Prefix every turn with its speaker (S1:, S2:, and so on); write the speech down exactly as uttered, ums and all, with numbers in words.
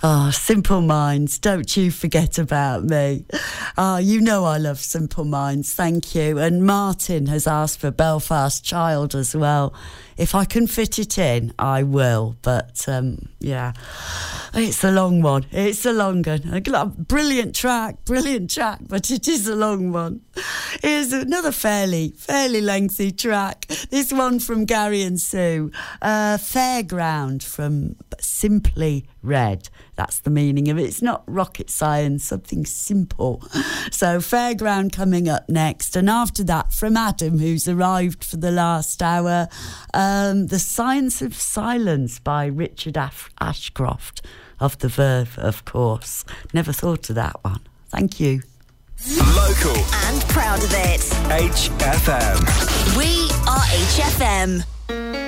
S1: Oh, Simple Minds, don't you forget about me. Oh, you know I love Simple Minds, thank you. And Martin has asked for Belfast Child as well. If I can fit it in, I will. But, um, yeah, it's a long one. It's a long one. Brilliant track, brilliant track, but it is a long one. Here's another fairly, fairly lengthy track. This one from Gary and Sue. Uh, Fairground from Simply Red. That's the meaning of it. It's not rocket science, something simple. So Fairground coming up next. And after that, from Adam, who's arrived for the last hour, um, The Science of Silence by Richard Ash- Ashcroft of The Verve, of course. Never thought of that one. Thank you.
S2: Local
S3: and proud of it.
S2: H F M.
S3: We are H F M.